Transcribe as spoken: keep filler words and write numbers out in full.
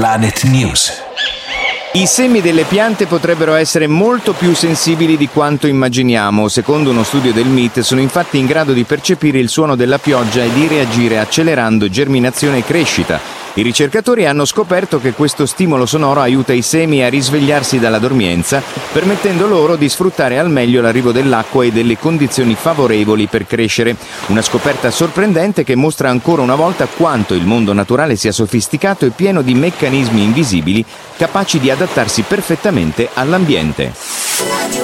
Planet News. I semi delle piante potrebbero essere molto più sensibili di quanto immaginiamo. Secondo uno studio del M I T, sono infatti in grado di percepire il suono della pioggia e di reagire accelerando germinazione e crescita. I ricercatori hanno scoperto che questo stimolo sonoro aiuta i semi a risvegliarsi dalla dormienza, permettendo loro di sfruttare al meglio l'arrivo dell'acqua e delle condizioni favorevoli per crescere. Una scoperta sorprendente che mostra ancora una volta quanto il mondo naturale sia sofisticato e pieno di meccanismi invisibili capaci di adattarsi perfettamente all'ambiente.